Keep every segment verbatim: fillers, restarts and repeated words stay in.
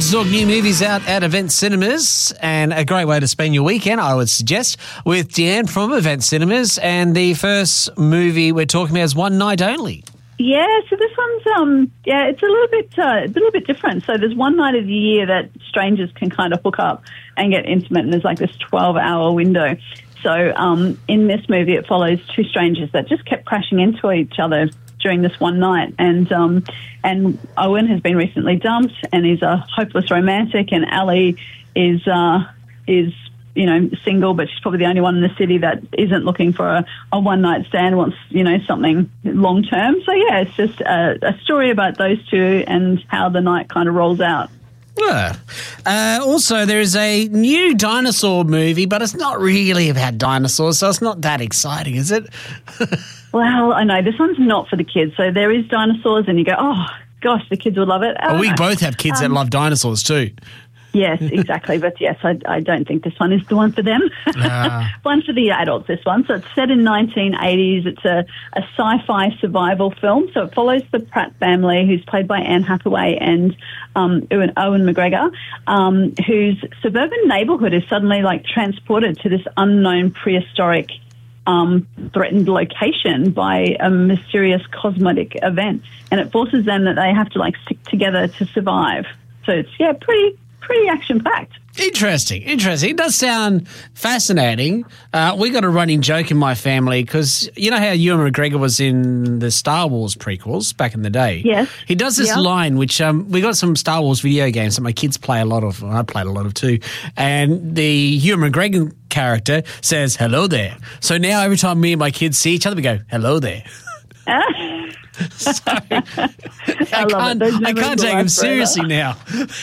to talk new movies out at Event Cinemas, and a great way to spend your weekend, I would suggest, with Deanne from Event Cinemas. And the first movie we're talking about is One Night Only. Yeah, so this one's um yeah, it's a little bit uh, a little bit different. So there's one night of the year that strangers can kind of hook up and get intimate, and there's like this twelve hour window. So um, in this movie, it follows two strangers that just kept crashing into each other during this one night, and um, and Owen has been recently dumped, and he's a hopeless romantic, and Ali is uh, is you know single, but she's probably the only one in the city that isn't looking for a, a one night stand, wants you know something long term. So yeah, it's just a, a story about those two and how the night kind of rolls out. Yeah. Uh, also, there is a new dinosaur movie, but it's not really about dinosaurs, so it's not that exciting, is it? Well, I know this one's not for the kids. So there is dinosaurs, and you go, oh gosh, the kids would love it. Well, we both have kids um, that love dinosaurs too. Yes, exactly. But yes, I, I don't think this one is the one for them. Uh. One for the adults, this one. So it's set in nineteen eighties. It's a, a sci-fi survival film. So it follows the Pratt family, who's played by Anne Hathaway and um, Ewan, Owen McGregor, um, whose suburban neighbourhood is suddenly like transported to this unknown prehistoric um, threatened location by a mysterious cosmetic event. And it forces them that they have to like stick together to survive. So it's, yeah, pretty... pretty action-packed. Interesting, interesting. It does sound fascinating. Uh, we got a running joke in my family because you know how Ewan McGregor was in the Star Wars prequels back in the day? Yes. He does this yeah. line, which um, we got some Star Wars video games that my kids play a lot of, I played a lot of too, and the Ewan McGregor character says, hello there. So now every time me and my kids see each other, we go, hello there. So, I, I can't, I can't take him seriously now.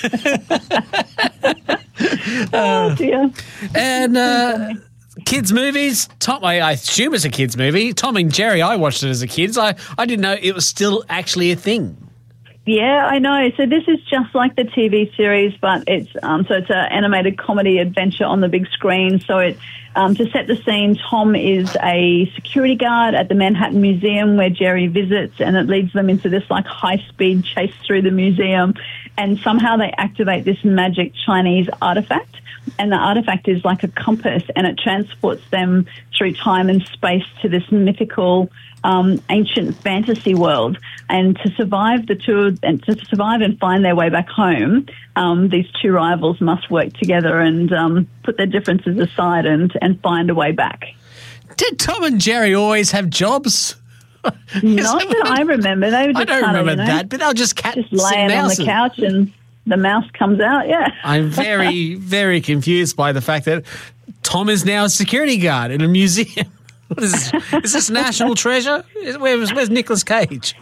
Oh, dear. And uh, kids' movies, Tom, I, I assume it's a kids' movie. Tom and Jerry, I watched it as a kid. So I, I didn't know it was still actually a thing. Yeah, I know. So this is just like the T V series, but it's um, so it's an animated comedy adventure on the big screen. So it um, to set the scene, Tom is a security guard at the Manhattan Museum where Jerry visits, and it leads them into this like high speed chase through the museum, and somehow they activate this magic Chinese artifact. And the artifact is like a compass, and it transports them through time and space to this mythical, um, ancient fantasy world. And to survive the two, and to survive and find their way back home, um, these two rivals must work together and um, put their differences aside and, and find a way back. Did Tom and Jerry always have jobs? Not that I remember. They were just I don't kind remember of, you know, that, but they were just cats just laying on the couch and the mouse comes out, yeah. I'm very, very confused by the fact that Tom is now a security guard in a museum. What is this? Is this national treasure? Where's, where's Nicolas Cage?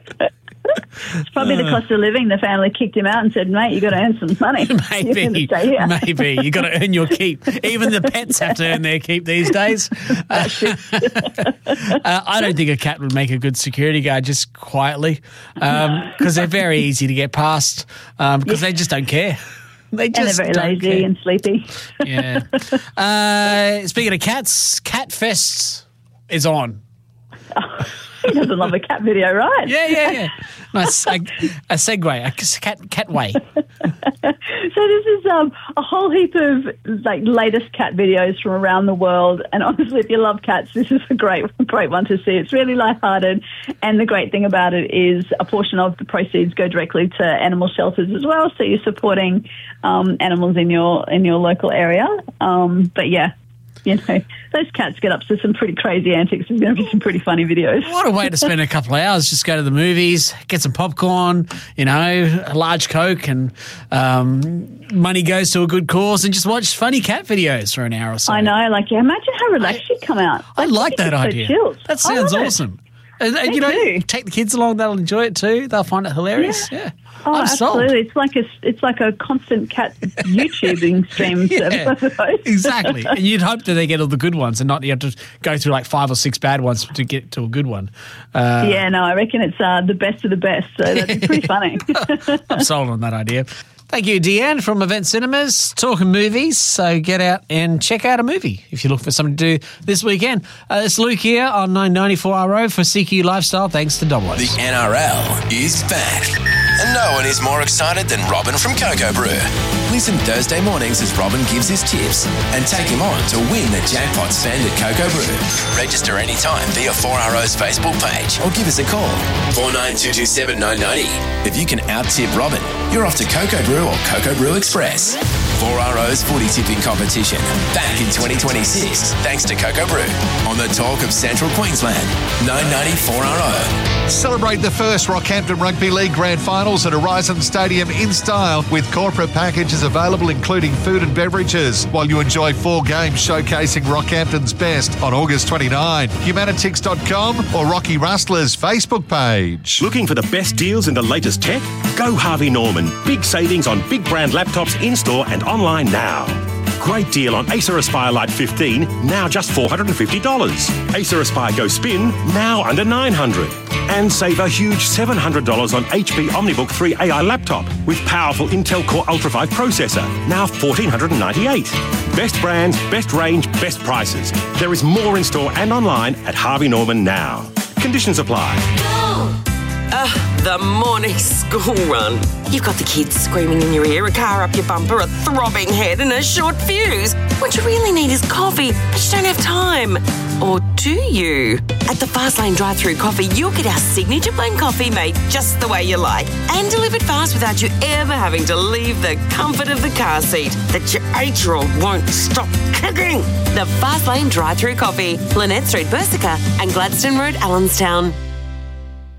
It's probably the cost of living. The family kicked him out and said, mate, you got to earn some money. Maybe, maybe. You got to earn your keep. Even the pets have to earn their keep these days. Uh, uh, I don't think a cat would make a good security guard just quietly because um, they're very easy to get past because um, yeah. they just don't care. They just and they're very lazy care. and sleepy. Yeah. Uh, speaking of cats, Cat Fest is on. Oh, he doesn't love a cat video, right? Yeah, yeah, yeah. Nice, a, a segue, a cat catway. So this is um, a whole heap of like latest cat videos from around the world, and honestly, if you love cats, this is a great, great one to see. It's really lighthearted, and the great thing about it is a portion of the proceeds go directly to animal shelters as well. So you're supporting um, animals in your in your local area. Um, but yeah. You know, those cats get up to some pretty crazy antics. There's going to be some pretty funny videos. What a way to spend a couple of hours. Just go to the movies, get some popcorn, you know, a large Coke, and um, money goes to a good cause, and just watch funny cat videos for an hour or so. I know. Like, yeah, imagine how relaxed you'd come out. I like that so idea. Chilled. That sounds awesome. And, and you know, too. take the kids along; they'll enjoy it too. They'll find it hilarious. Yeah, yeah. Oh, I'm absolutely! sold. It's like a it's like a constant cat YouTubing stream yeah, service, I suppose. Exactly, and you'd hope that they get all the good ones, and not you have to go through like five or six bad ones to get to a good one. Uh, yeah, no, I reckon it's uh, the best of the best. So that's pretty funny. I'm sold on that idea. Thank you, Deanne from Event Cinemas, talking movies. So get out and check out a movie if you look for something to do this weekend. Uh, it's Luke here on nine ninety-four R O for C Q Lifestyle. Thanks to Domino's. The N R L is back. And no one is more excited than Robin from Cocoa Brew. Listen Thursday mornings as Robin gives his tips and take him on to win the jackpot spend at Cocoa Brew. Register anytime via four R O's Facebook page or give us a call, four nine two two seven nine nine zero. If you can out-tip Robin, you're off to Cocoa Brew or Cocoa Brew Express. four R O's footy tipping competition back in twenty twenty-six thanks to Cocoa Brew on the talk of Central Queensland, nine ninety four R O. Celebrate the first Rockhampton Rugby League Grand Finals at Horizon Stadium in style with corporate packages available including food and beverages while you enjoy four games showcasing Rockhampton's best on August twenty-ninth. Humanitix dot com or Rocky Rustler's Facebook page. Looking for the best deals in the latest tech? Go Harvey Norman. Big savings on big brand laptops in-store and online now. Great deal on Acer Aspire Lite fifteen, now just four hundred fifty dollars. Acer Aspire Go Spin, now under nine hundred dollars. And save a huge seven hundred dollars on H P OmniBook three A I laptop with powerful Intel Core Ultra five processor, now one thousand four hundred ninety-eight dollars. Best brands, best range, best prices. There is more in store and online at Harvey Norman now. Conditions apply. Ugh, the morning school run. You've got the kids screaming in your ear, a car up your bumper, a throbbing head and a short fuse. What you really need is coffee, but you don't have time. Or do you? At the Fastlane drive-thru coffee, you'll get our signature blend coffee made just the way you like and delivered fast without you ever having to leave the comfort of the car seat that your eight-year-old won't stop kicking. The Fastlane drive-thru coffee, Lynette Street, Bursica and Gladstone Road, Allenstown.